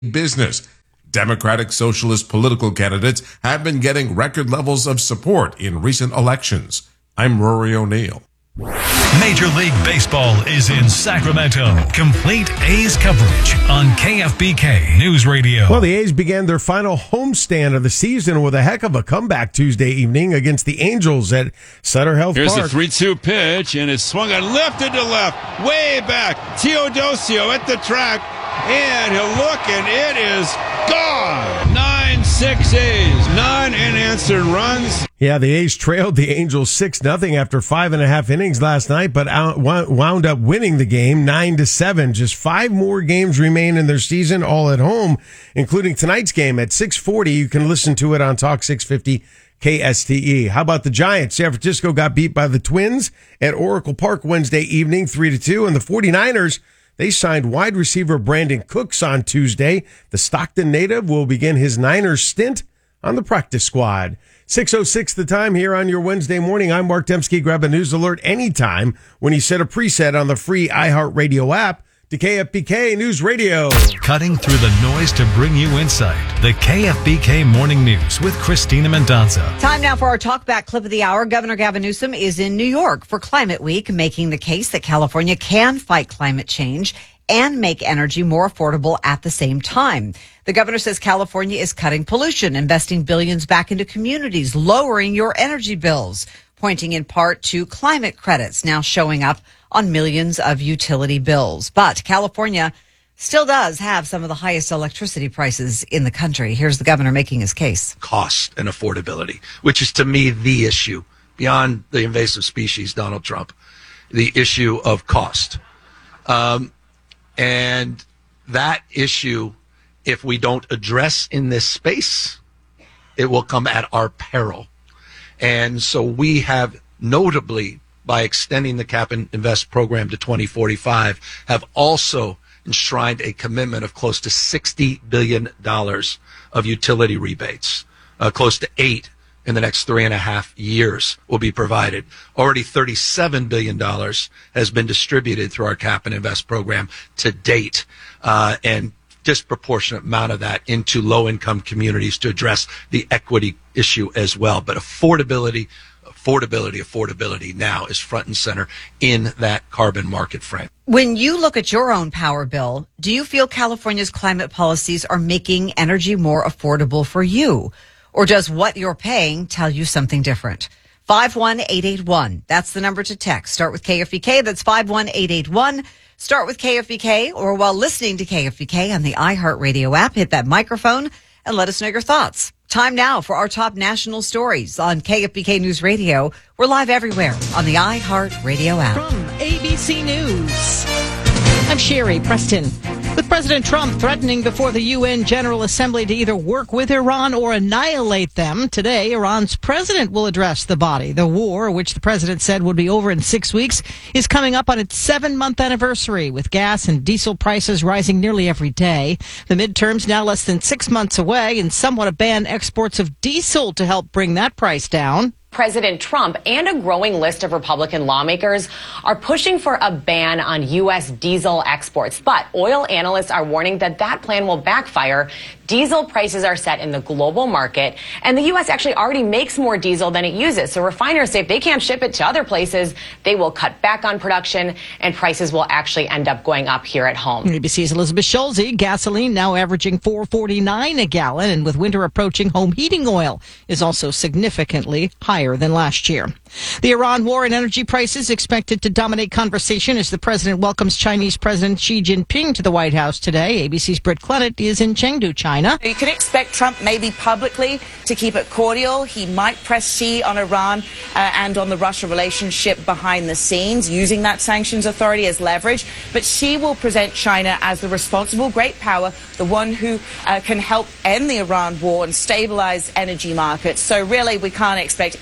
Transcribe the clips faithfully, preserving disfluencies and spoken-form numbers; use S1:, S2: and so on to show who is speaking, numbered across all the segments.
S1: business. Democratic Socialist political candidates have been getting record levels of support in recent elections. I'm Rory O'Neill.
S2: Major League Baseball is in Sacramento. Complete A's coverage on K F B K News Radio.
S3: Well, the A's began their final homestand of the season with a heck of a comeback Tuesday evening against the Angels at Sutter Health
S4: Here's
S3: Park.
S4: Here's the three two pitch, and it's swung on lifted to left, way back. Teodosio at the track, and he'll look, and it is gone. nine six A's, nine unanswered runs.
S3: Yeah, the A's trailed the Angels six nothing after five and a half innings last night, but out, wound up winning the game nine to seven. Just five more games remain in their season, all at home, including tonight's game at six forty. You can listen to it on Talk six fifty K S T E. How about the Giants? San Francisco got beat by the Twins at Oracle Park Wednesday evening, three to two, and the 49ers, they signed wide receiver Brandon Cooks on Tuesday. The Stockton native will begin his Niners stint on the practice squad. six oh six the time here on your Wednesday morning. I'm Mark Dembski. Grab a news alert anytime when you set a preset on the free iHeartRadio app to K F B K News Radio.
S2: Cutting through the noise to bring you insight. The K F B K Morning News with Christina Mendonza.
S5: Time now for our talkback clip of the hour. Governor Gavin Newsom is in New York for Climate Week, making the case that California can fight climate change and make energy more affordable at the same time. The governor says California is cutting pollution, investing billions back into communities, lowering your energy bills, pointing in part to climate credits now showing up on millions of utility bills. But California still does have some of the highest electricity prices in the country. Here's the governor making his case.
S6: Cost and affordability, which is to me the issue beyond the invasive species, Donald Trump, the issue of cost. Um, and that issue, if we don't address in this space, it will come at our peril. And so we have notably, by extending the Cap and Invest program to twenty forty-five, have also enshrined a commitment of close to sixty billion dollars of utility rebates. Uh, close to eight in the next three and a half years will be provided. Already thirty-seven billion dollars has been distributed through our Cap and Invest program to date. Uh, and disproportionate amount of that into low-income communities to address the equity issue as well. But affordability, affordability, affordability now is front and center in that carbon market frame.
S5: When you look at your own power bill, do you feel California's climate policies are making energy more affordable for you? Or does what you're paying tell you something different? five one eight eight one. That's the number to text. Start with K F B K. That's five one eight eight one. Start with K F B K, or while listening to K F B K on the iHeartRadio app, hit that microphone and let us know your thoughts. Time now for our top national stories on K F B K News Radio. We're live everywhere on the iHeartRadio app.
S7: From A B C News, I'm Sherry Preston. With President Trump threatening before the U N General Assembly to either work with Iran or annihilate them, today Iran's president will address the body. The war, which the president said would be over in six weeks, is coming up on its seven-month anniversary, with gas and diesel prices rising nearly every day. The midterms now less than six months away, and some want to ban exports of diesel to help bring that price down.
S8: President Trump and a growing list of Republican lawmakers are pushing for a ban on U S diesel exports. But oil analysts are warning that that plan will backfire. Diesel prices are set in the global market, and the U S actually already makes more diesel than it uses. So refiners say if they can't ship it to other places, they will cut back on production, and prices will actually end up going up here at home.
S7: A B C's Elizabeth Schulze. Gasoline now averaging four forty-nine a gallon, and with winter approaching, home heating oil is also significantly higher than last year. The Iran war and energy prices expected to dominate conversation as the president welcomes Chinese President Xi Jinping to the White House today. A B C's Britt Clennett is in Chengdu, China.
S9: You can expect Trump maybe publicly to keep it cordial. He might press Xi on Iran uh, and on the Russia relationship behind the scenes, using that sanctions authority as leverage. But Xi will present China as the responsible great power, the one who uh, can help end the Iran war and stabilize energy markets. So really, we can't expect either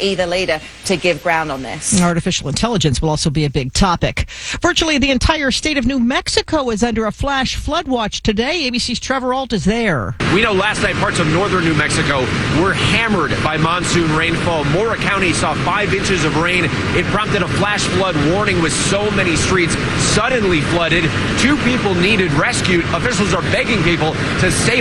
S9: either leader to give ground on this.
S7: Artificial intelligence will also be a big topic. Virtually the entire state of New Mexico is under a flash flood watch today. A B C's Trevor Ault is there.
S10: We know last night parts of northern New Mexico were hammered by monsoon rainfall. Mora County saw five inches of rain. It prompted a flash flood warning with so many streets suddenly flooded. Two people needed rescued. Officials are begging people to stay